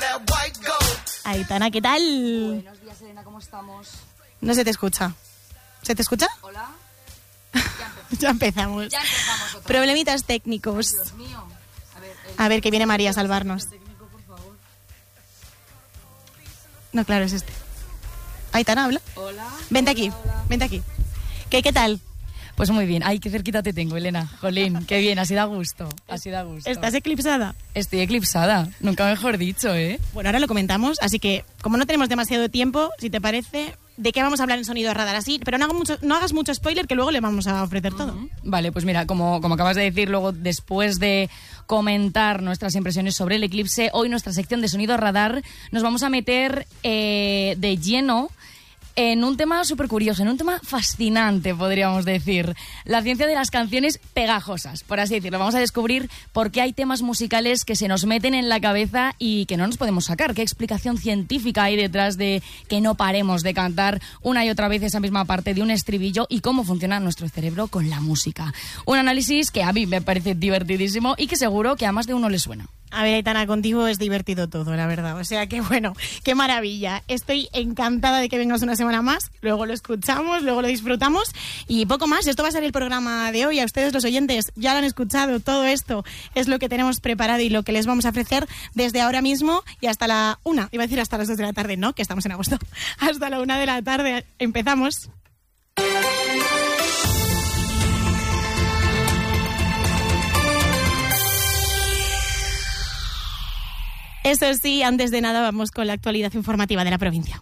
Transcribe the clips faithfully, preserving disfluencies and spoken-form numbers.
Aitana, ¿qué tal? Buenos días, Elena, ¿cómo estamos? No se te escucha. ¿Se te escucha? Hola. Ya empezamos. Ya empezamos otra Problemitas técnicos. Dios mío. A ver, el... A ver, que viene María a salvarnos. técnico, por favor. No, claro, es este. Aitana, habla. Hola. Vente hola, aquí, hola. vente aquí. ¿Qué, qué tal? Pues muy bien. Ay, qué cerquita te tengo, Elena. Jolín, qué bien, así da gusto. Así da gusto. ¿Estás eclipsada? Estoy eclipsada, nunca mejor dicho, ¿eh? Bueno, ahora lo comentamos, así que como no tenemos demasiado tiempo, si te parece, ¿de qué vamos a hablar en Sonido Radar? Así, pero no, hago mucho, no hagas mucho spoiler, que luego le vamos a ofrecer todo. Uh-huh. Vale, pues mira, como, como acabas de decir, luego después de comentar nuestras impresiones sobre el eclipse, hoy nuestra sección de Sonido Radar nos vamos a meter eh, de lleno en un tema súper curioso, en un tema fascinante, podríamos decir. La ciencia de las canciones pegajosas, por así decirlo. Vamos a descubrir por qué hay temas musicales que se nos meten en la cabeza y que no nos podemos sacar. ¿Qué explicación científica hay detrás de que no paremos de cantar una y otra vez esa misma parte de un estribillo y cómo funciona nuestro cerebro con la música? Un análisis que a mí me parece divertidísimo y que seguro que a más de uno le suena. A ver, Aitana, contigo es divertido todo, la verdad. O sea, que bueno, qué maravilla. Estoy encantada de que vengas una semana más. Luego lo escuchamos, luego lo disfrutamos y poco más. Esto va a ser el programa de hoy. A ustedes, los oyentes, ya lo han escuchado. Todo esto es lo que tenemos preparado y lo que les vamos a ofrecer desde ahora mismo y hasta la una. Iba a decir hasta las dos de la tarde, no, que estamos en agosto. Hasta la una de la tarde. Empezamos. Eso sí, antes de nada vamos con la actualidad informativa de la provincia.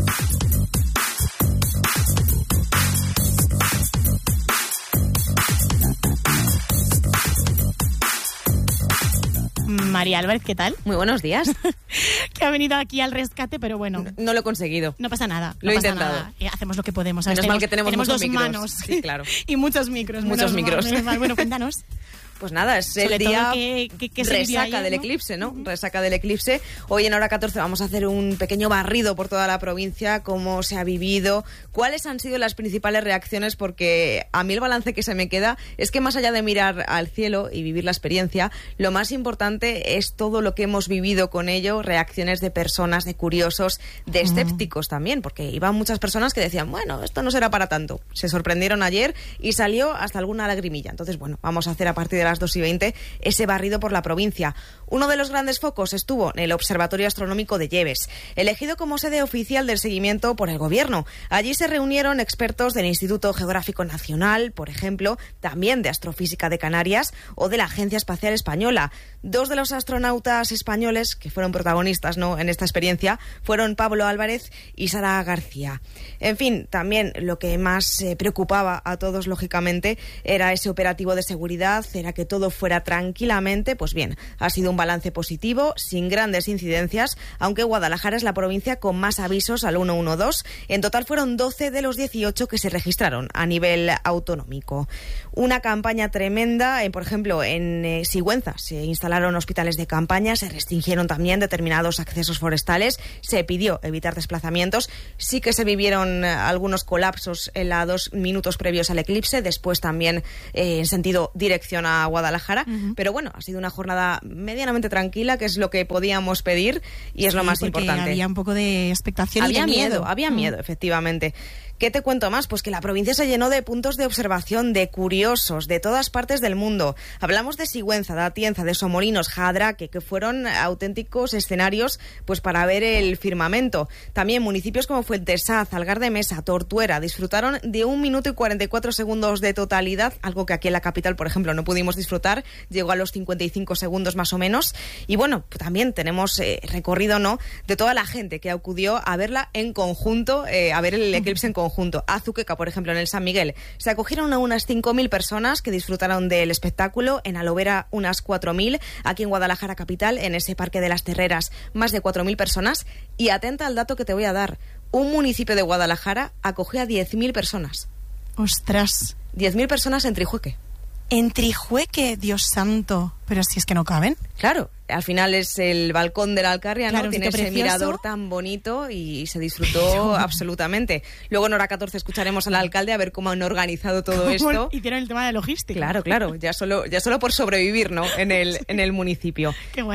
María Álvarez, ¿qué tal? Muy buenos días. Que ha venido aquí al rescate, pero bueno. No, no lo he conseguido. No pasa nada. Lo he no pasa intentado. Nada. Eh, hacemos lo que podemos. Menos mal que tenemos, tenemos muchos dos micros. manos. Sí, claro. Y muchos micros. Muchos micros. Mal, mal. Bueno, cuéntanos. Pues nada, es Sobre el día todo que, que, que resaca ayer, del ¿no? eclipse, ¿no? Uh-huh. Resaca del eclipse. Hoy en hora catorce vamos a hacer un pequeño barrido por toda la provincia, cómo se ha vivido, cuáles han sido las principales reacciones, porque a mí el balance que se me queda es que más allá de mirar al cielo y vivir la experiencia, lo más importante es todo lo que hemos vivido con ello, reacciones de personas, de curiosos, de escépticos uh-huh. también, porque iban muchas personas que decían, bueno, esto no será para tanto. Se sorprendieron ayer y salió hasta alguna lagrimilla. Entonces, bueno, vamos a hacer a partir de las dos y veinte ese barrido por la provincia. Uno de los grandes focos estuvo en el Observatorio Astronómico de Lleves, elegido como sede oficial del seguimiento por el Gobierno. Allí se reunieron expertos del Instituto Geográfico Nacional, por ejemplo, también de Astrofísica de Canarias o de la Agencia Espacial Española. Dos de los astronautas españoles que fueron protagonistas, ¿no?, en esta experiencia fueron Pablo Álvarez y Sara García. En fin, también lo que más eh, preocupaba a todos, lógicamente, era ese operativo de seguridad, era que todo fuera tranquilamente. Pues bien, ha sido un balance positivo, sin grandes incidencias, aunque Guadalajara es la provincia con más avisos al uno uno dos. En total fueron doce de los dieciocho que se registraron a nivel autonómico. Una campaña tremenda, eh, por ejemplo, en eh, Sigüenza se instalaron hospitales de campaña, se restringieron también determinados accesos forestales, se pidió evitar desplazamientos. Sí que se vivieron eh, algunos colapsos en los dos minutos previos al eclipse, después también eh, en sentido dirección a Guadalajara, uh-huh. pero bueno, ha sido una jornada medianamente tranquila, que es lo que podíamos pedir y es sí, lo más importante. Había un poco de expectación había y de miedo. miedo. Había miedo, uh-huh. efectivamente. ¿Qué te cuento más? Pues que la provincia se llenó de puntos de observación, de curiosos, de todas partes del mundo. Hablamos de Sigüenza, de Atienza, de Somorinos, Jadraque, que fueron auténticos escenarios pues para ver el firmamento. También municipios como Fuentesaz, Algar de Mesa, Tortuera disfrutaron de un minuto y cuarenta y cuatro segundos de totalidad, algo que aquí en la capital, por ejemplo, no pudimos disfrutar. Llegó a los cincuenta y cinco segundos más o menos. Y bueno, también tenemos eh, recorrido, ¿no?, de toda la gente que acudió a verla en conjunto, eh, a ver el eclipse en conjunto. Junto a Azuqueca, por ejemplo, en el San Miguel, se acogieron a unas cinco mil personas que disfrutaron del espectáculo. En Alovera, unas cuatro mil. Aquí en Guadalajara capital, en ese Parque de las Terreras, más de cuatro mil personas. Y atenta al dato que te voy a dar. Un municipio de Guadalajara acogió a diez mil personas. ¡Ostras! diez mil personas en Trijueque. En Trijueque, Dios santo. Pero si es que no caben. Claro, al final es el balcón de la Alcarria, ¿no? Claro, Tiene ese precioso. mirador tan bonito y se disfrutó absolutamente. Luego en hora catorce escucharemos al alcalde a ver cómo han organizado todo ¿Cómo esto. hicieron el tema de logística? Claro, claro, ya solo, ya solo por sobrevivir, ¿no?, en el, en el municipio. Qué guay.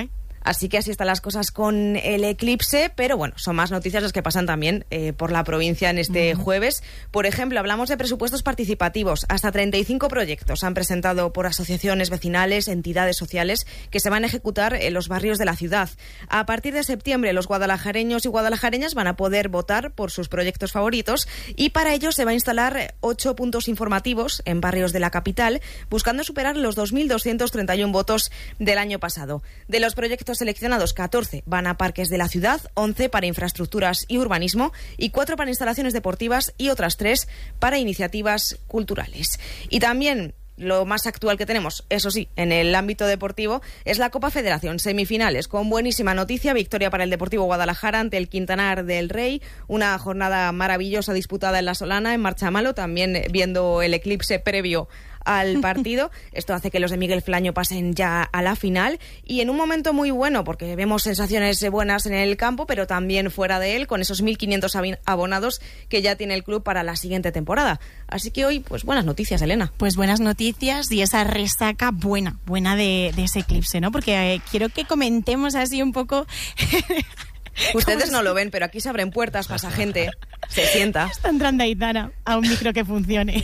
Así que así están las cosas con el eclipse, pero bueno, son más noticias las que pasan también eh, por la provincia en este uh-huh. jueves. Por ejemplo, hablamos de presupuestos participativos. Hasta treinta y cinco proyectos han presentado por asociaciones vecinales, entidades sociales, que se van a ejecutar en los barrios de la ciudad. A partir de septiembre, los guadalajareños y guadalajareñas van a poder votar por sus proyectos favoritos y para ello se va a instalar ocho puntos informativos en barrios de la capital, buscando superar los dos mil doscientos treinta y uno votos del año pasado. De los proyectos seleccionados, catorce van a parques de la ciudad, once para infraestructuras y urbanismo y cuatro para instalaciones deportivas y otras tres para iniciativas culturales. Y también lo más actual que tenemos, eso sí, en el ámbito deportivo, es la Copa Federación, semifinales, con buenísima noticia, victoria para el Deportivo Guadalajara ante el Quintanar del Rey, una jornada maravillosa disputada en La Solana, en Marchamalo, también viendo el eclipse previo al partido. Esto hace que los de Miguel Flaño pasen ya a la final y en un momento muy bueno, porque vemos sensaciones buenas en el campo, pero también fuera de él, con esos mil quinientos abonados que ya tiene el club para la siguiente temporada. Así que hoy, pues buenas noticias, Elena. Pues buenas noticias y esa resaca buena, buena de, de ese eclipse, ¿no? Porque eh, quiero que comentemos así un poco... Ustedes no lo ven, pero aquí se abren puertas, pasa gente, se sienta. Está entrando Aitana a un micro que funcione.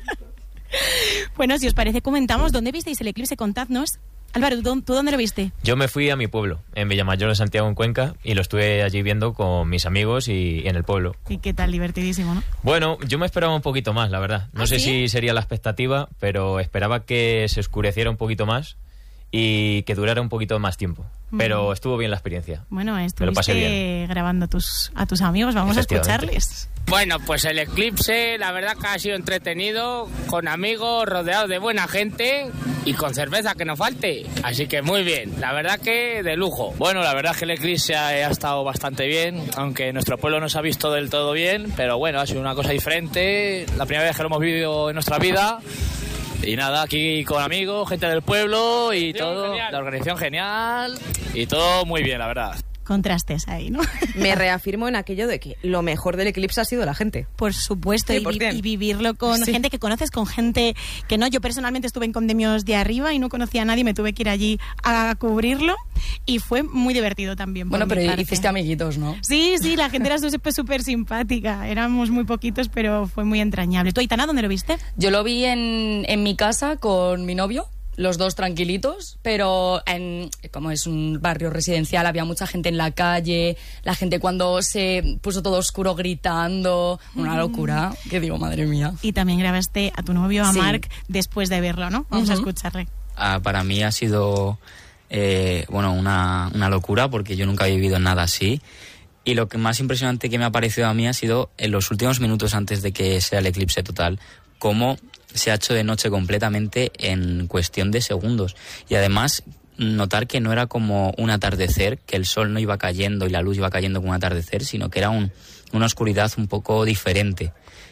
Bueno, si os parece, comentamos dónde visteis el eclipse, contadnos. Álvaro, ¿tú, ¿tú dónde lo viste? Yo me fui a mi pueblo, en Villamayor de Santiago, en Cuenca, y lo estuve allí viendo con mis amigos y, y en el pueblo. ¿Y qué tal? Divertidísimo, ¿no? Bueno, yo me esperaba un poquito más, la verdad. No ¿Ah, sé sí? si sería la expectativa, pero esperaba que se oscureciera un poquito más y que durara un poquito más tiempo. Pero estuvo bien la experiencia. Bueno, me lo pasé estuviste bien. grabando a tus, a tus amigos, vamos a escucharles. Bueno, pues el eclipse, la verdad que ha sido entretenido, con amigos, rodeados de buena gente y con cerveza que no falte. Así que muy bien, la verdad que de lujo. Bueno, la verdad que el eclipse ha, ha estado bastante bien, aunque nuestro pueblo no se ha visto del todo bien, pero bueno, ha sido una cosa diferente, la primera vez que lo hemos vivido en nuestra vida. Y nada, aquí con amigos, gente del pueblo y todo, genial. La organización genial y todo muy bien, la verdad. Contrastes ahí, ¿no? Me reafirmo en aquello de que lo mejor del eclipse ha sido la gente. Por supuesto, sí, y, vi- y vivirlo con sí. gente que conoces, con gente que no. Yo personalmente estuve en Condemios de Arriba y no conocía a nadie, me tuve que ir allí a cubrirlo y fue muy divertido también. Bueno, pero parte. hiciste amiguitos, ¿no? Sí, sí, la gente era súper súper simpática. Éramos muy poquitos, pero fue muy entrañable. ¿Tú, Aitana, dónde lo viste? Yo lo vi en, en mi casa con mi novio. Los dos tranquilitos, pero en, como es un barrio residencial, había mucha gente en la calle, la gente cuando se puso todo oscuro gritando, una locura, que digo, madre mía. Y también grabaste a tu novio, a Sí. Marc, después de verlo, ¿no? Vamos Uh-huh. a escucharle. Ah, para mí ha sido eh, bueno, una, una locura, porque yo nunca he vivido nada así. Y lo que más impresionante que me ha parecido a mí ha sido en los últimos minutos antes de que sea el eclipse total, cómo se ha hecho de noche completamente en cuestión de segundos. Y además notar que no era como un atardecer, que el sol no iba cayendo y la luz iba cayendo como un atardecer, sino que era un, una oscuridad un poco diferente.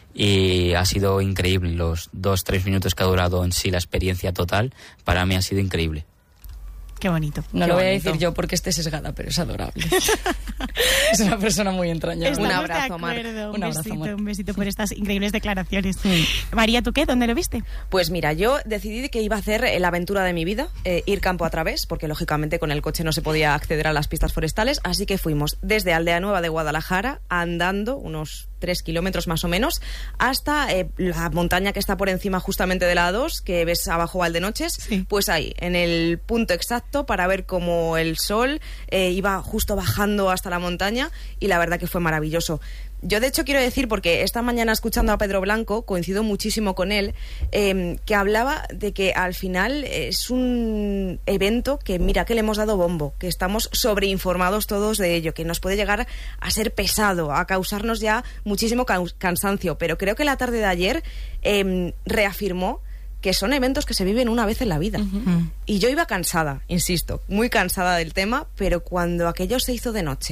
Y ha sido increíble. Los dos, tres minutos que ha durado en sí la experiencia total, para mí ha sido increíble. Qué bonito. No qué lo voy a bonito. decir yo porque esté sesgada, pero es adorable. Es una persona muy entrañable. Estamos Un abrazo, de Marc. acuerdo. Un, Un abrazo, besito, Marc. un besito por estas increíbles declaraciones. María, ¿tú qué? ¿Dónde lo viste? Pues mira, yo decidí que iba a hacer la aventura de mi vida, eh, ir campo a través, porque lógicamente con el coche no se podía acceder a las pistas forestales, así que fuimos desde Aldea Nueva de Guadalajara, andando unos tres kilómetros más o menos, hasta eh, la montaña que está por encima justamente de la A dos, que ves abajo Valdenoches, Sí. pues ahí, en el punto exacto para ver cómo el sol eh, iba justo bajando hasta la montaña, y la verdad que fue maravilloso. Yo, de hecho, quiero decir, porque esta mañana escuchando a Pedro Blanco, coincido muchísimo con él, eh, que hablaba de que al final es un evento que, mira, que le hemos dado bombo, que estamos sobreinformados todos de ello, que nos puede llegar a ser pesado, a causarnos ya muchísimo caus- cansancio. Pero creo que la tarde de ayer eh, reafirmó que son eventos que se viven una vez en la vida. Uh-huh. Y yo iba cansada, insisto, muy cansada del tema, pero cuando aquello se hizo de noche,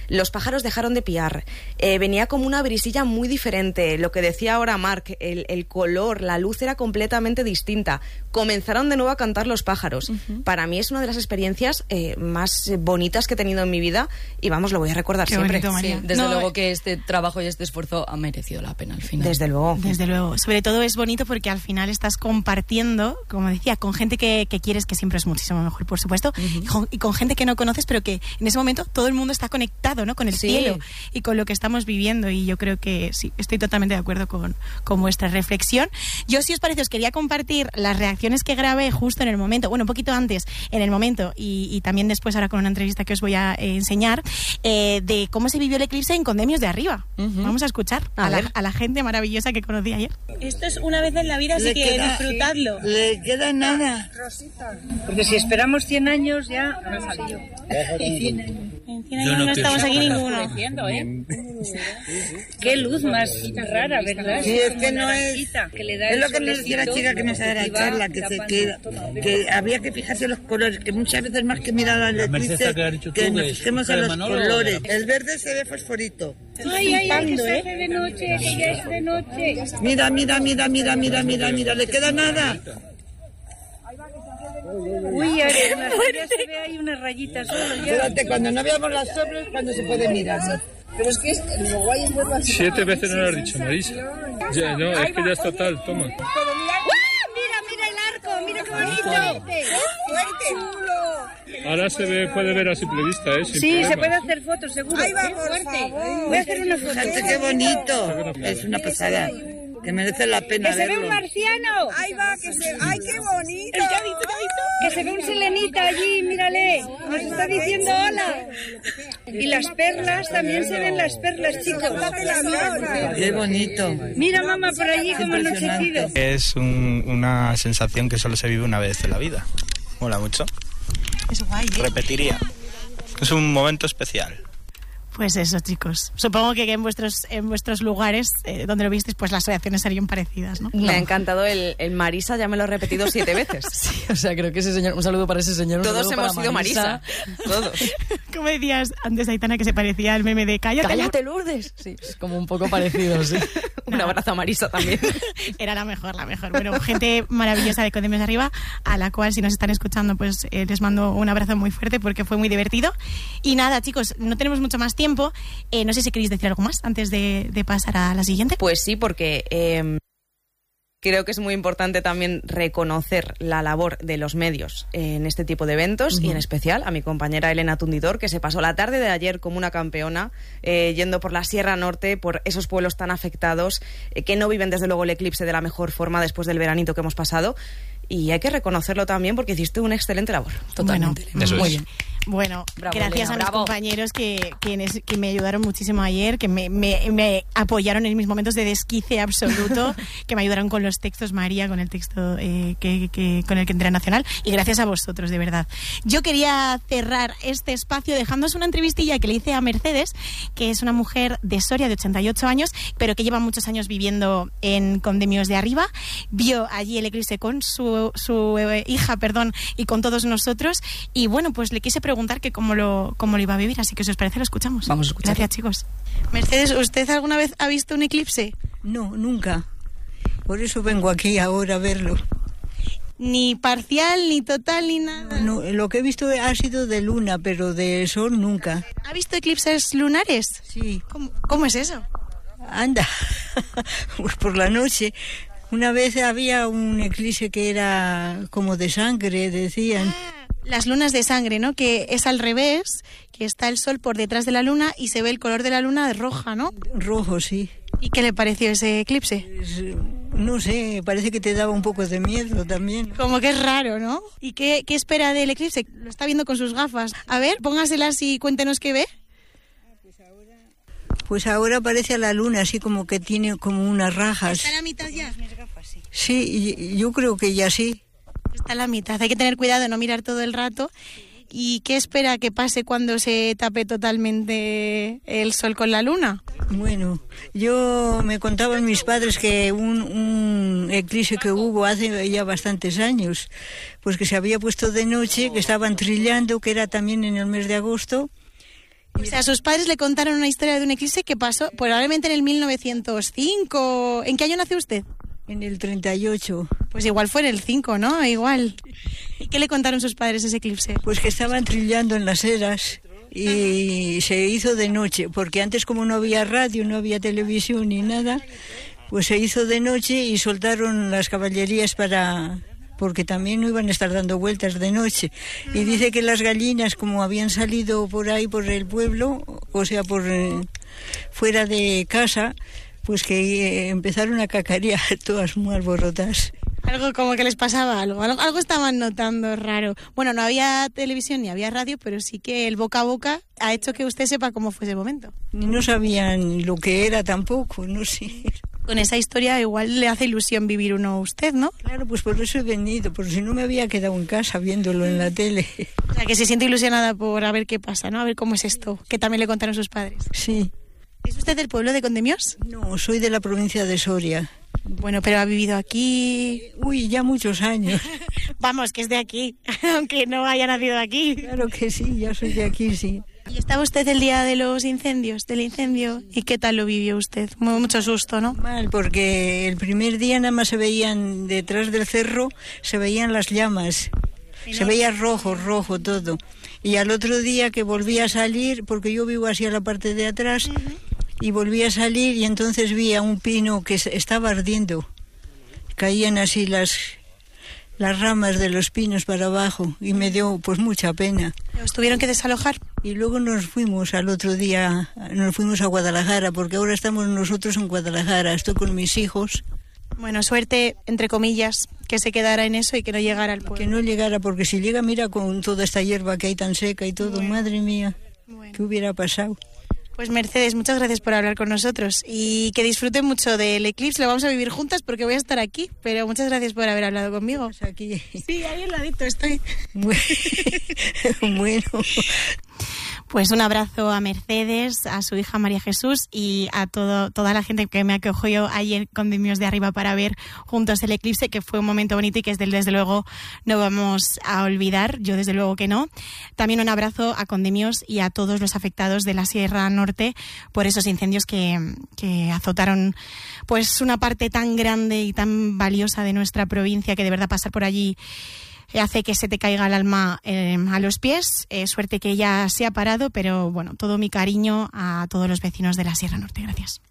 los pájaros dejaron de piar, eh, venía como una brisilla muy diferente, lo que decía ahora Marc, el, el color, la luz era completamente distinta, comenzaron de nuevo a cantar los pájaros. Uh-huh. Para mí es una de las experiencias eh, más bonitas que he tenido en mi vida y vamos, lo voy a recordar Qué siempre. Bonito, María. Sí. Desde no, luego que este trabajo y este esfuerzo ha merecido la pena al final. Desde luego. Desde luego. Sobre todo es bonito porque al final estás compartiendo, como decía, con gente que, que quieres, que siempre es muchísimo mejor, por supuesto, uh-huh. y, con, y con gente que no conoces, pero que en ese momento todo el mundo está conectado, ¿no? Con el sí. cielo y con lo que estamos viviendo. Y yo creo que sí, estoy totalmente de acuerdo con, con vuestra reflexión. Yo, si os parece, os quería compartir las reacciones que grabé justo en el momento, bueno, un poquito antes, en el momento, y, y también después ahora con una entrevista que os voy a eh, enseñar, eh, de cómo se vivió el eclipse en Condemios de Arriba. Uh-huh. Vamos a escuchar a, a, la, a la gente maravillosa que conocí ayer. Esto es una vez en la vida, así le que queda, disfrutadlo. Le queda nada. Porque si esperamos cien años ya no salió. En cien años. En cien años no, no estamos aquí ninguno. ¿Eh? Qué luz más rara, ¿verdad? Sí, es que no es... Que le da es lo que nos decía la chica que nos da la charla, que, se, que, que había que fijarse en los colores, que muchas veces más que mirar al eclipse, que, que nos fijemos en los colores. El verde se ve fosforito. Ay, ay, ay, que se hace de noche, que ya es de noche. Mira, mira, mira, mira, mira, mira, mira, ¿le queda nada? Uy, Ari, en las sombras se ve ahí unas rayitas solo ya. Espérate, cuando no veamos las sombras, cuando se puede mirar. Pero es que es, lo guay es verlo así. Siete veces no lo has dicho, Marisa. Ya, no, es que ya es total, toma. Pero mira, mira, mira el arco, mira qué bonito. Fuerte. Ahora se ve, puede ver a simple vista, ¿eh? Sin sí, problema. Se puede hacer fotos, seguro. Ahí va, por fuerte. favor. Voy a hacer una foto. Fíjate qué bonito. Es una pasada. Que merece la pena ¡Que se verlo. ve un marciano! ¡Ahí va! Que se... ¡Ay, qué bonito! ¿El que ha visto, que ha visto? Que se ve un selenita allí, mírale. Nos está diciendo hola. Y las perlas, también se ven las perlas, chicos. ¡Qué bonito! Mira, mamá, por allí como anochecido. Es un, una sensación que solo se vive una vez en la vida. Mola mucho. Es guay, ¿eh? Repetiría. Es un momento especial. Pues eso, chicos. Supongo que en vuestros en vuestros lugares eh, donde lo visteis, pues las reacciones serían parecidas, ¿no? Me no. ha encantado el, el Marisa, ya me lo he repetido siete veces. Sí, o sea, creo que ese señor, un saludo para ese señor. Todos hemos sido Marisa. Marisa. Todos. Como decías antes, Aitana, que se parecía al meme de Cállate, Cállate Lourdes. Sí, es como un poco parecido, sí. Un abrazo a Marisa también. Era la mejor, la mejor. Bueno, gente maravillosa de Condemios de Arriba, a la cual, si nos están escuchando, pues eh, les mando un abrazo muy fuerte porque fue muy divertido. Y nada, chicos, no tenemos mucho más tiempo. Eh, no sé si queréis decir algo más antes de, de pasar a la siguiente. Pues sí, porque eh, creo que es muy importante también reconocer la labor de los medios en este tipo de eventos, uh-huh. y en especial a mi compañera Elena Tundidor, que se pasó la tarde de ayer como una campeona, eh, yendo por la Sierra Norte, por esos pueblos tan afectados, eh, que no viven desde luego el eclipse de la mejor forma después del veranito que hemos pasado. Y hay que reconocerlo también porque hiciste una excelente labor. Totalmente. Bueno, Eso muy es. bien. Bueno, bravo, gracias Elena, a mis bravo. compañeros que, que, que me ayudaron muchísimo ayer, que me, me, me apoyaron en mis momentos de desquice absoluto, que me ayudaron con los textos, María, con el texto eh, que, que, con el que entré a Nacional, y gracias a vosotros, de verdad. Yo quería cerrar este espacio dejándoos una entrevistilla que le hice a Mercedes, que es una mujer de Soria de ochenta y ocho años, pero que lleva muchos años viviendo en Condemios de Arriba. Vio allí el eclipse con su, su eh, hija, perdón, y con todos nosotros, y bueno, pues le quise preguntar que cómo lo, cómo lo iba a vivir, así que si os parece lo escuchamos. Vamos a escuchar. Gracias, chicos. Mercedes, ¿usted alguna vez ha visto un eclipse? No, nunca. Por eso vengo aquí ahora a verlo. Ni parcial, ni total, ni nada. No, lo que he visto ha sido de luna, pero de sol nunca. ¿Ha visto eclipses lunares? Sí. ¿Cómo, cómo es eso? Anda, pues por la noche. Una vez había un eclipse que era como de sangre, decían. Ah, las lunas de sangre, ¿no? Que es al revés, que está el sol por detrás de la luna y se ve el color de la luna roja, ¿no? Rojo, sí. ¿Y qué le pareció ese eclipse? Pues, no sé, parece que te daba un poco de miedo también. Como que es raro, ¿no? ¿Y qué, qué espera del eclipse? Lo está viendo con sus gafas. A ver, póngaselas y cuéntenos qué ve. Pues ahora parece a la luna, así como que tiene como unas rajas. ¿Está a la mitad ya? Sí, yo creo que ya sí. Está a la mitad. Hay que tener cuidado de no mirar todo el rato. ¿Y qué espera que pase cuando se tape totalmente el sol con la luna? Bueno, yo me contaban mis padres que un, un eclipse que hubo hace ya bastantes años, pues que se había puesto de noche, que estaban trillando, que era también en el mes de agosto, O sea, sus padres le contaron una historia de un eclipse que pasó probablemente en el mil novecientos cinco. ¿En qué año nació usted? En el treinta y ocho. Pues igual fue en el cinco, ¿no? Igual. ¿Y qué le contaron sus padres ese eclipse? Pues que estaban trillando en las eras y se hizo de noche, porque antes como no había radio, no había televisión ni nada, pues se hizo de noche y soltaron las caballerías para... porque también no iban a estar dando vueltas de noche. Y dice que las gallinas, como habían salido por ahí, por el pueblo, o sea, por eh, fuera de casa, pues que eh, empezaron a cacarear todas muy alborotadas. Algo como que les pasaba algo, algo, algo estaban notando raro. Bueno, no había televisión ni había radio, pero sí que el boca a boca ha hecho que usted sepa cómo fue ese momento. No sabían lo que era tampoco, no sé. Con esa historia igual le hace ilusión vivir uno a usted, ¿no? Claro, pues por eso he venido, por si no me había quedado en casa viéndolo en la tele. O sea, que se siente ilusionada por a ver qué pasa, ¿no? A ver cómo es esto, que también le contaron sus padres. Sí. ¿Es usted del pueblo de Condemiós? No, soy de la provincia de Soria. Bueno, pero ha vivido aquí... Uy, ya muchos años. Vamos, que es de aquí, aunque no haya nacido aquí. Claro que sí, ya soy de aquí, sí. ¿Y estaba usted el día de los incendios, del incendio? ¿Y qué tal lo vivió usted? Mucho susto, ¿no? Mal, porque el primer día nada más se veían, detrás del cerro, se veían las llamas. Se veía rojo, rojo todo. Y al otro día que volví a salir, porque yo vivo hacia la parte de atrás, uh-huh. y volví a salir y entonces vi a un pino que estaba ardiendo. Caían así las... las ramas de los pinos para abajo y me dio pues mucha pena. ¿Os tuvieron que desalojar? Y luego nos fuimos al otro día, nos fuimos a Guadalajara, porque ahora estamos nosotros en Guadalajara, estoy con mis hijos. Bueno, suerte, entre comillas, que se quedara en eso y que no llegara al pueblo. Que no llegara, porque si llega, mira, con toda esta hierba que hay tan seca y todo, bueno. Madre mía, bueno. ¿Qué hubiera pasado? Pues Mercedes, muchas gracias por hablar con nosotros y que disfruten mucho del eclipse. Lo vamos a vivir juntas porque voy a estar aquí, pero muchas gracias por haber hablado conmigo. Aquí. Sí, ahí al ladito estoy. Bueno. Pues un abrazo a Mercedes, a su hija María Jesús y a todo, toda la gente que me acogió ayer con Condemiós de Arriba para ver juntos el eclipse, que fue un momento bonito y que desde luego no vamos a olvidar, yo desde luego que no. También un abrazo a Condemiós y a todos los afectados de la Sierra Norte por esos incendios que, que azotaron pues una parte tan grande y tan valiosa de nuestra provincia, que de verdad pasar por allí hace que se te caiga el alma eh, a los pies. Eh, suerte que ya se ha parado, pero bueno, todo mi cariño a todos los vecinos de la Sierra Norte. Gracias.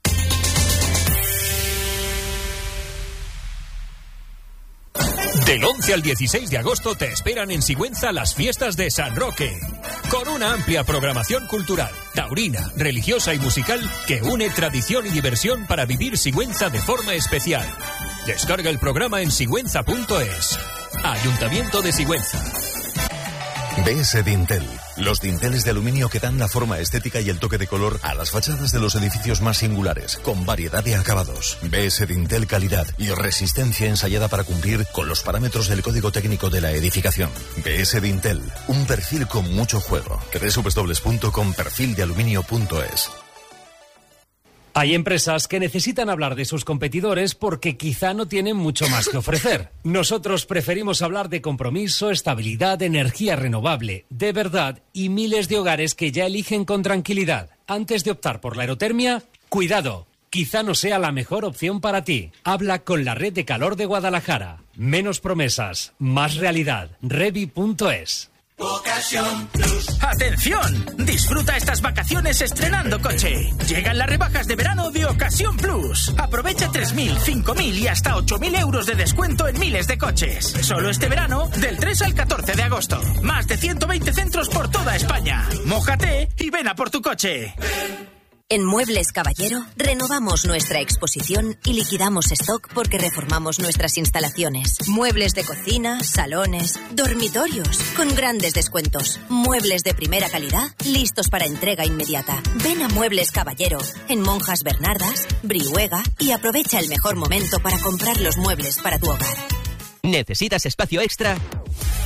Del once al dieciséis de agosto te esperan en Sigüenza las fiestas de San Roque, con una amplia programación cultural, taurina, religiosa y musical que une tradición y diversión para vivir Sigüenza de forma especial. Descarga el programa en sigüenza punto es. Ayuntamiento de Sigüenza. B S Dintel, los dinteles de aluminio que dan la forma estética y el toque de color a las fachadas de los edificios más singulares, con variedad de acabados. B S Dintel, calidad y resistencia ensayada para cumplir con los parámetros del Código Técnico de la Edificación. B S Dintel, un perfil con mucho juego. doble u doble u doble u punto com perfil de aluminio punto es. Hay empresas que necesitan hablar de sus competidores porque quizá no tienen mucho más que ofrecer. Nosotros preferimos hablar de compromiso, estabilidad, energía renovable, de verdad y miles de hogares que ya eligen con tranquilidad. Antes de optar por la aerotermia, cuidado, quizá no sea la mejor opción para ti. Habla con la Red de Calor de Guadalajara. Menos promesas, más realidad. Revi punto es. Ocasión Plus. ¡Atención! Disfruta estas vacaciones estrenando coche. Llegan las rebajas de verano de Ocasión Plus. Aprovecha tres mil, cinco mil y hasta ocho mil euros de descuento en miles de coches. Solo este verano, del tres al catorce de agosto. Más de ciento veinte centros por toda España. Mójate y ven a por tu coche. En Muebles Caballero renovamos nuestra exposición y liquidamos stock porque reformamos nuestras instalaciones. Muebles de cocina, salones, dormitorios, con grandes descuentos. Muebles de primera calidad, listos para entrega inmediata. Ven a Muebles Caballero, en Monjas Bernardas, Brihuega, y aprovecha el mejor momento para comprar los muebles para tu hogar. ¿Necesitas espacio extra?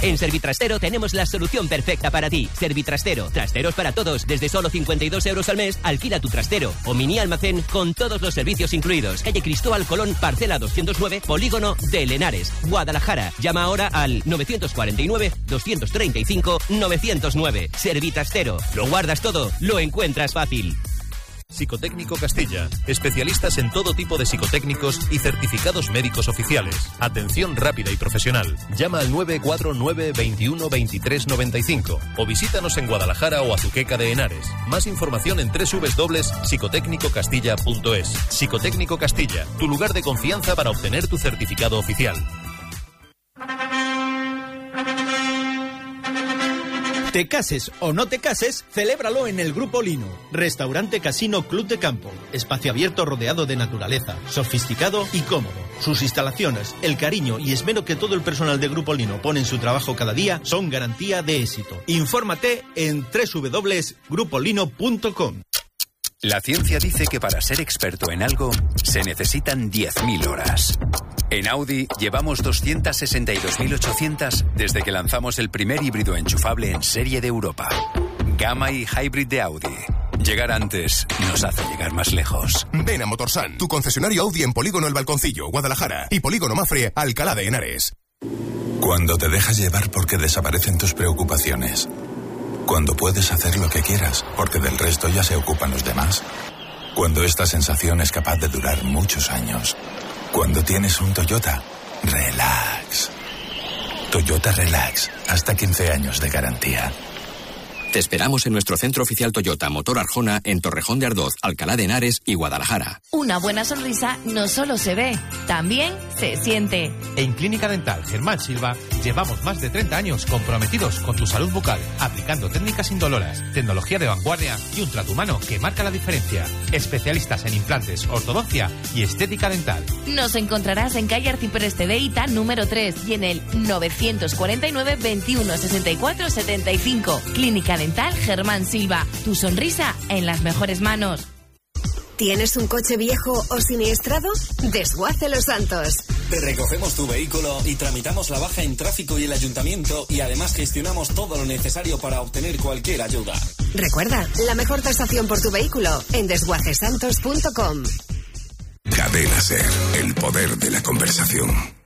En Servitrastero tenemos la solución perfecta para ti. Servitrastero, trasteros para todos, desde solo cincuenta y dos euros al mes, alquila tu trastero o mini almacén con todos los servicios incluidos. Calle Cristóbal Colón, parcela doscientos nueve, Polígono de Lenares, Guadalajara. Llama ahora al novecientos cuarenta y nueve, doscientos treinta y cinco, novecientos nueve. Servitrastero, lo guardas todo, lo encuentras fácil. Psicotécnico Castilla. Especialistas en todo tipo de psicotécnicos y certificados médicos oficiales. Atención rápida y profesional. Llama al nueve cuatro nueve, veintiuno, veintitrés, noventa y cinco o visítanos en Guadalajara o Azuqueca de Henares. Más información en doble u doble u doble u punto psicotécnico castilla punto es. Psicotécnico Castilla, tu lugar de confianza para obtener tu certificado oficial. Te cases o no te cases, celébralo en el Grupo Lino. Restaurante Casino Club de Campo. Espacio abierto rodeado de naturaleza, sofisticado y cómodo. Sus instalaciones, el cariño y esmero que todo el personal de Grupo Lino pone en su trabajo cada día son garantía de éxito. Infórmate en doble u doble u doble u punto grupo lino punto com. La ciencia dice que para ser experto en algo se necesitan diez mil horas. En Audi llevamos doscientas sesenta y dos mil ochocientas desde que lanzamos el primer híbrido enchufable en serie de Europa. Gamma y Hybrid de Audi. Llegar antes nos hace llegar más lejos. Ven a Motorsan, tu concesionario Audi en Polígono El Balconcillo, Guadalajara, y Polígono Mafre, Alcalá de Henares. Cuando te dejas llevar porque desaparecen tus preocupaciones. Cuando puedes hacer lo que quieras, porque del resto ya se ocupan los demás. Cuando esta sensación es capaz de durar muchos años. Cuando tienes un Toyota, relax. Toyota Relax, hasta quince años de garantía. Te esperamos en nuestro centro oficial Toyota Motor Arjona en Torrejón de Ardoz, Alcalá de Henares y Guadalajara. Una buena sonrisa no solo se ve, también se siente. En Clínica Dental Germán Silva llevamos más de treinta años comprometidos con tu salud bucal, aplicando técnicas indoloras, tecnología de vanguardia y un trato humano que marca la diferencia. Especialistas en implantes, ortodoncia y estética dental. Nos encontrarás en calle Arcipreste de Ita número tres y en el novecientos cuarenta y nueve, veintiuno, sesenta y cuatro, setenta y cinco. Clínica Dental Germán Silva. Tu sonrisa en las mejores manos. ¿Tienes un coche viejo o siniestrado? Desguace Los Santos. Te recogemos tu vehículo y tramitamos la baja en tráfico y el ayuntamiento, y además gestionamos todo lo necesario para obtener cualquier ayuda. Recuerda, la mejor tasación por tu vehículo en desguace santos punto com. Cadena Ser, el poder de la conversación.